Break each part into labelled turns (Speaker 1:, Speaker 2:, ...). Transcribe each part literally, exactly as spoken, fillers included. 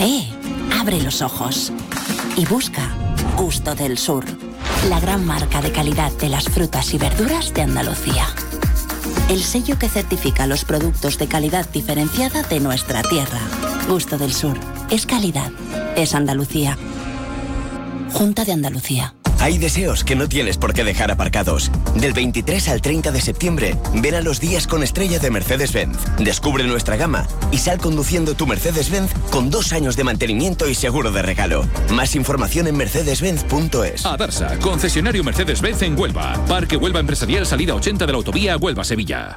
Speaker 1: Lee, abre los ojos y busca Gusto del Sur, la gran marca de calidad de las frutas y verduras de Andalucía. El sello que certifica los productos de calidad diferenciada de nuestra tierra. Gusto del Sur. Es calidad. Es Andalucía. Junta de Andalucía.
Speaker 2: Hay deseos que no tienes por qué dejar aparcados. Del veintitrés al treinta de septiembre, ven a los días con estrella de Mercedes-Benz. Descubre nuestra gama y sal conduciendo tu Mercedes-Benz con dos años de mantenimiento y seguro de regalo. Más información en mercedes benz punto es.
Speaker 3: Adarsa, concesionario Mercedes-Benz en Huelva. Parque Huelva Empresarial, salida ochenta de la autovía Huelva-Sevilla.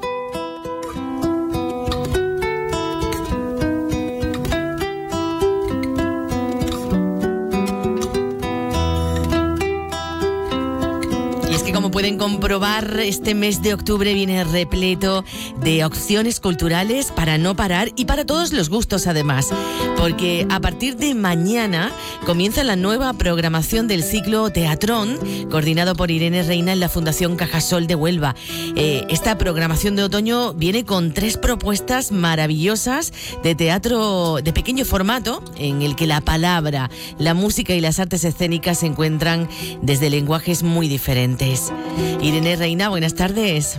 Speaker 4: Pueden comprobar, este mes de octubre viene repleto de opciones culturales para no parar y para todos los gustos además, porque a partir de mañana comienza la nueva programación del ciclo Teatrón, coordinado por Irene Reina en la Fundación Cajasol de Huelva. Eh, esta programación de otoño viene con tres propuestas maravillosas de teatro de pequeño formato, en el que la palabra, la música y las artes escénicas se encuentran desde lenguajes muy diferentes. Irene Reina, buenas tardes.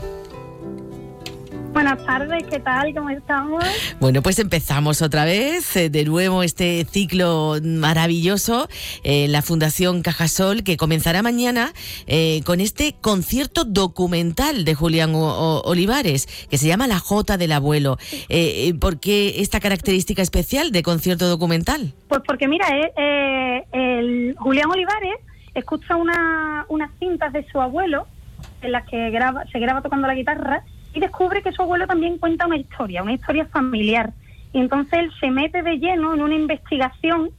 Speaker 5: Buenas tardes, ¿qué tal? ¿Cómo estamos?
Speaker 4: Bueno, pues empezamos otra vez, eh, de nuevo este ciclo maravilloso en eh, la Fundación Cajasol, que comenzará mañana eh, con este concierto documental de Julián o- o- Olivares, que se llama La Jota del Abuelo. Eh, ¿Por qué esta característica especial de concierto documental?
Speaker 5: Pues porque mira, eh, eh, el Julián Olivares escucha una, unas cintas de su abuelo en las que graba, se graba tocando la guitarra y descubre que su abuelo también cuenta una historia, una historia familiar. Y entonces él se mete de lleno en una investigación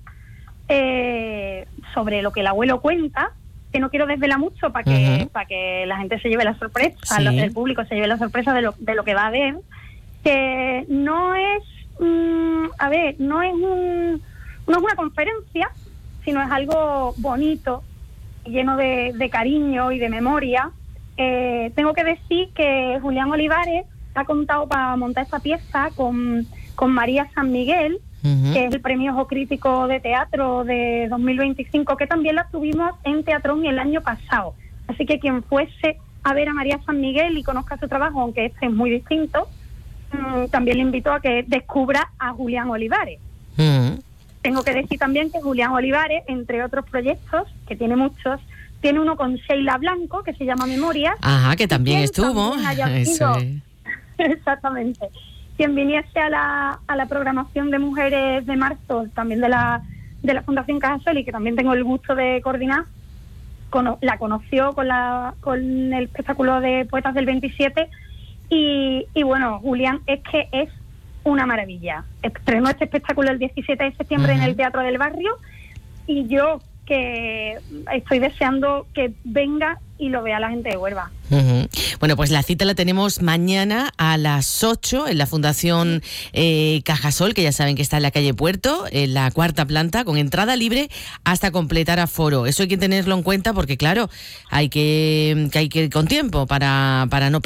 Speaker 5: eh, sobre lo que el abuelo cuenta, que no quiero desvelar mucho para que, uh-huh. para que la gente se lleve la sorpresa, sí. el público se lleve la sorpresa de lo, de lo que va a ver, que no es, mmm, a ver, no es, un, no es una conferencia, sino es algo bonito, lleno de, de cariño y de memoria. Eh, tengo que decir que Julián Olivares ha contado para montar esta pieza con, con María San Miguel, uh-huh. que es el premio Ojo Crítico de Teatro de dos mil veinticinco, que también la tuvimos en Teatrón el año pasado. Así que quien fuese a ver a María San Miguel y conozca su trabajo, aunque este es muy distinto, mmm, también le invito a que descubra a Julián Olivares. Uh-huh. Tengo que decir también que Julián Olivares, entre otros proyectos, que tiene muchos, tiene uno con Sheila Blanco, que se llama Memorias.
Speaker 4: Ajá, que también estuvo.
Speaker 5: También Eso es. Exactamente. Quien viniese a la, a la programación de Mujeres de marzo, también de la, de la Fundación Cajasol, y que también tengo el gusto de coordinar, cono, la conoció con, la, con el espectáculo de Poetas del veintisiete. Y, y bueno, Julián es que es una maravilla. Estrenó este espectáculo el diecisiete de septiembre uh-huh. en el Teatro del Barrio, y yo que estoy deseando que venga y lo vea la gente de Huelva.
Speaker 4: Uh-huh. Bueno, pues la cita la tenemos mañana a las ocho en la Fundación eh, Cajasol, que ya saben que está en la calle Puerto, en la cuarta planta, con entrada libre hasta completar aforo. Eso hay que tenerlo en cuenta porque, claro, hay que, que hay que ir con tiempo para, para no